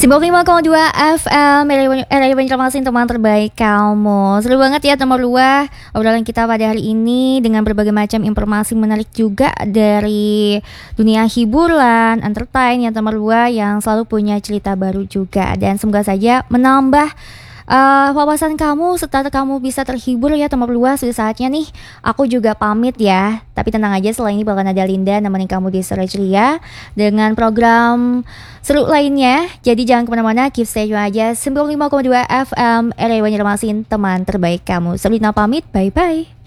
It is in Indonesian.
95,2 FM Radio Banjarmasin, teman terbaik kamu. Seru banget ya teman luah obrolan kita pada hari ini dengan berbagai macam informasi menarik juga dari dunia hiburan, entertain ya teman luah, yang selalu punya cerita baru juga. Dan semoga saja menambah wawasan kamu serta kamu bisa terhibur ya teman luas. Sudah saatnya nih aku juga pamit ya. Tapi tenang aja, setelah ini bakalan ada Linda nemenin kamu di sore ceria dengan program seru lainnya. Jadi jangan kemana-mana, keep stay tune aja 95,2 FM Radio Banjarmasin, teman terbaik kamu. Selina pamit, bye-bye.